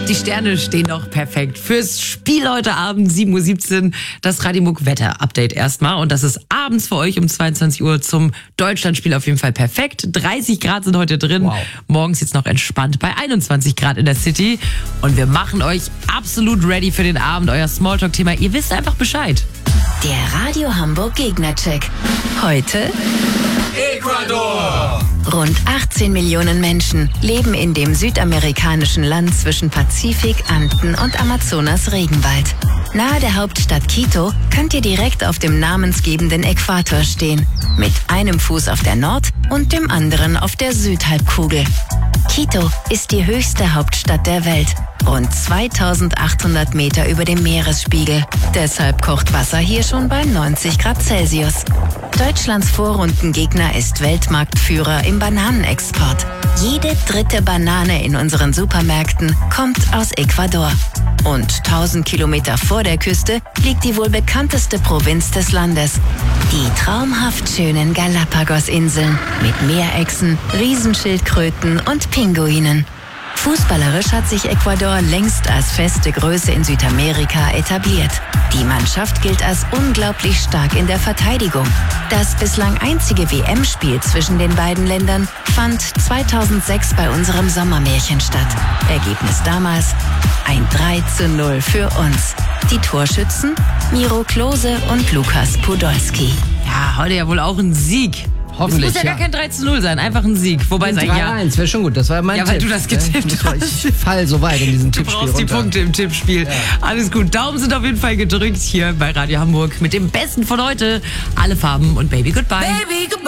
die Sterne stehen noch perfekt fürs Spiel heute Abend 7:17 Uhr. Das Radio Muck Wetter-Update erstmal. Und das ist abends für euch um 22 Uhr zum Deutschlandspiel auf jeden Fall perfekt. 30 Grad sind heute drin. Wow. Morgens jetzt noch entspannt bei 21 Grad in der City. Und wir machen euch absolut ready für den Abend. Euer Smalltalk-Thema. Ihr wisst einfach Bescheid. Der Radio Hamburg Gegnercheck. Heute Ecuador! rund 18 Millionen Menschen leben in dem südamerikanischen Land zwischen Pazifik, Anden und Amazonas-Regenwald. Nahe der Hauptstadt Quito könnt ihr direkt auf dem namensgebenden Äquator stehen. Mit einem Fuß auf der Nord- und dem anderen auf der Südhalbkugel. Quito ist die höchste Hauptstadt der Welt. Rund 2800 Meter über dem Meeresspiegel. Deshalb kocht Wasser hier schon bei 90 Grad Celsius. Deutschlands Vorrundengegner ist Weltmarktführer im Bananenexport. Jede dritte Banane in unseren Supermärkten kommt aus Ecuador. Und 1000 Kilometer vor der Küste liegt die wohl bekannteste Provinz des Landes. Die traumhaft schönen Galapagos-Inseln mit Meerechsen, Riesenschildkröten und Pinguinen. Fußballerisch hat sich Ecuador längst als feste Größe in Südamerika etabliert. Die Mannschaft gilt als unglaublich stark in der Verteidigung. Das bislang einzige WM-Spiel zwischen den beiden Ländern fand 2006 bei unserem Sommermärchen statt. Ergebnis damals: ein 3:0 für uns. Die Torschützen Miro Klose und Lukas Podolski. Ja, heute ja wohl auch ein Sieg. Hoffentlich, Es muss ja gar kein 3:0 sein, einfach ein Sieg. Wobei sag ich ja. 3-1 wäre schon gut, das war mein Tipp. Ja, weil du das getippt hast. Ich fall so weit in diesem Du Tippspiel brauchst die runter. Punkte im Tippspiel. Ja. Alles gut. Daumen sind auf jeden Fall gedrückt hier bei Radio Hamburg mit dem Besten von heute. Alle Farben und Baby Goodbye. Baby, goodbye.